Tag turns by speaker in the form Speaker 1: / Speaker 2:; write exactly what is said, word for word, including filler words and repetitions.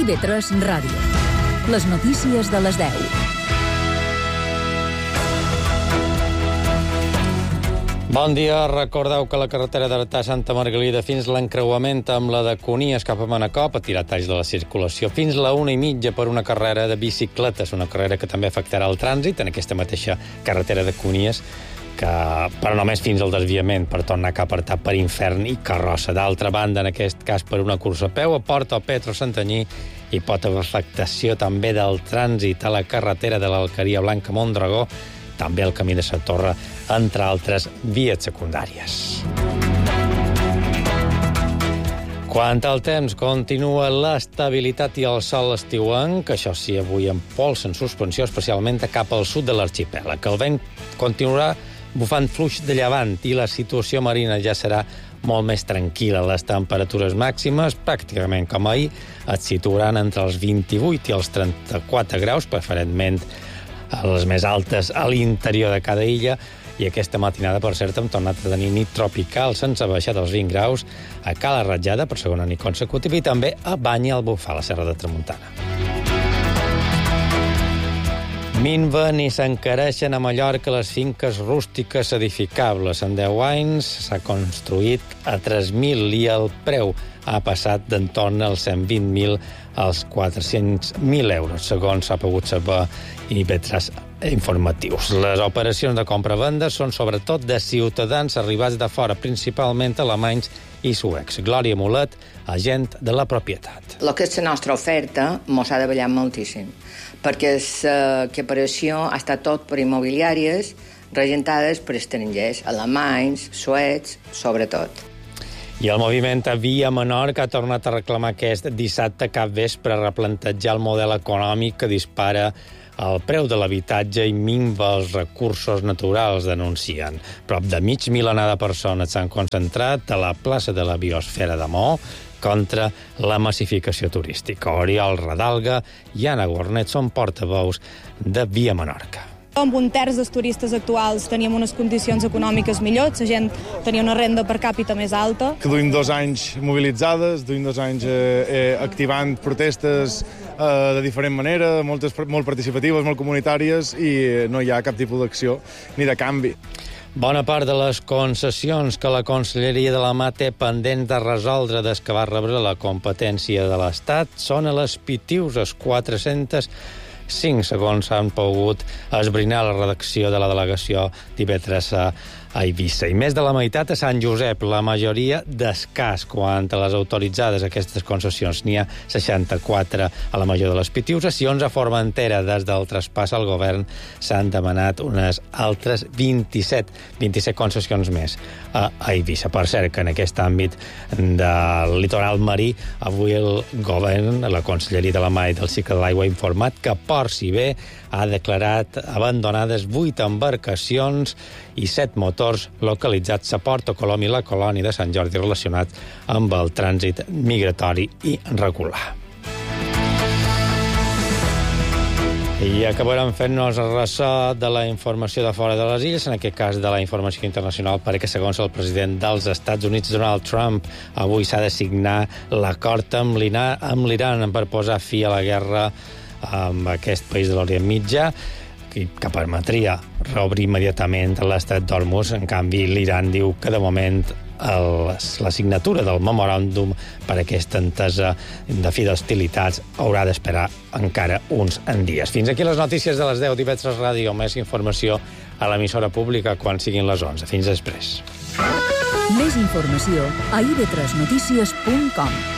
Speaker 1: I B tres Ràdio. Les notícies de les deu.
Speaker 2: Bon dia. Recordeu que la carretera d'Artà a Santa Margalida fins l'encreuament amb la de Conies cap a Manacor ha tirat talls de la circulació fins la una i mitja per una carrera de bicicletes, una carrera que també afectarà el trànsit en aquesta mateixa carretera de Conies, que, però només fins al desviament per tornar cap a Artà per Infern i Carrossa. D'altra banda, en aquest cas per una cursa a peu a Porta o Petro Santanyí, hi pot haver afectació també del trànsit a la carretera de l'Alqueria Blanca Mondragó, també el camí de la Torre, entre altres vies secundàries. Quant al temps, continua l'estabilitat i el sol estiuenc, això sí, avui amb pols en suspensió, especialment cap al sud de l'arxipèlag. El vent continuarà bufant fluix de llevant i la situació marina ja serà molt més tranquil·la. Les temperatures màximes, pràcticament com ahir, es situaran entre els vint-i-vuit i els trenta-quatre graus, preferentment a les més altes a l'interior de cada illa, i aquesta matinada, per cert, hem tornat a tenir nit tropical sense baixar dels vint graus a Cala Ratjada per segona nit consecutiva i també a Banya al Bufar, a la Serra de Tramuntana. Minven i s'encareixen a Mallorca les finques rústiques edificables. En deu anys s'ha construït a tres mil i el preu ha passat d'entorn als cent vint mil als quatre-cents mil euros, segons s'ha pogut saber i I B tres informatius. Les operacions de compra-venda són sobretot de ciutadans arribats de fora, principalment alemanys i suecs. Glòria Mulet, agent de la propietat.
Speaker 3: El que és la nostra oferta mos ha davallat moltíssim, perquè l'operació ha estat tot per immobiliàries regentades per estrangers, alemanys, suecs, sobretot.
Speaker 2: I el moviment a Via Menorca ha tornat a reclamar aquest dissabte cap vespre a replantejar el model econòmic que dispara el preu de l'habitatge i minva els recursos naturals, denuncien. Prop de mig milenar de persones s'han concentrat a la plaça de la Biosfera de Maó contra la massificació turística. Oriol Radalga i Anna Gornet són portaveus de Via Menorca.
Speaker 4: Amb un terç dels turistes actuals teníem unes condicions econòmiques millors, la gent tenia una renda per càpita més alta.
Speaker 5: Que duim dos anys mobilitzades, duim dos anys eh, eh, activant protestes eh, de diferent manera, moltes, molt participatives, molt comunitàries, i no hi ha cap tipus d'acció ni de canvi.
Speaker 2: Bona part de les concessions que la Conselleria de la Mà té pendents de resoldre des que va rebre la competència de l'Estat són a les pitiuses quatre-cents cinc, segons s'han pogut esbrinar la redacció de la delegació d'I B tres a Eivissa. I més de la meitat a Sant Josep, la majoria d'escàs. Quant a les autoritzades aquestes concessions, n'hi ha seixanta-quatre a la major de les Pitiuses i onze a Formentera. Des del traspàs al govern s'han demanat unes altres vint-i-set, vint-i-set concessions més a Eivissa. Per cert, que en aquest àmbit del litoral marí, avui el govern, la Conselleria de la Mà i del Cicle de l'Aigua ha informat que Ports i Bé ha declarat abandonades vuit embarcacions i set motors localitzats a Porto Colom i la colònia de Sant Jordi relacionats amb el trànsit migratori i regular. I acabarem fent-nos ressò de la informació de fora de les illes, en aquest cas de la informació internacional, perquè segons el president dels Estats Units, Donald Trump, avui s'ha de signar l'acord amb l'Iran per posar fi a la guerra amb aquest país de l'Orient Mitjà, que permetria reobrir immediatament l'estat d'Hormuz. En canvi, l'Iran diu que de moment el, la signatura del memoràndum per aquesta entesa de fi d'hostilitats haurà d'esperar encara uns dies. Fins aquí les notícies de les deu d'I B tres Ràdio. Més informació a l'emissora pública quan siguin les onze. Fins després.
Speaker 1: Més informació a i be tres notícies punt com.